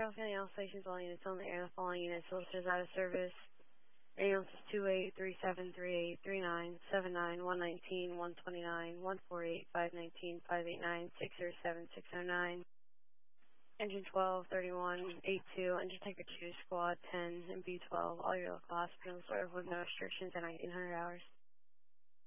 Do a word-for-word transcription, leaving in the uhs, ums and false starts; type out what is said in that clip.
Charles County All Stations, all units on the air. The following unit solicitors out of service. Ambulance is two eight three seven three eight three nine seven nine one nineteen one twenty nine one four eight five nineteen five eight nine six zero seven six zero nine. Engine twelve thirty one eight two. Engine Tanker two Squad ten and B twelve. All your local hospitals serve with no restrictions at nineteen hundred hours.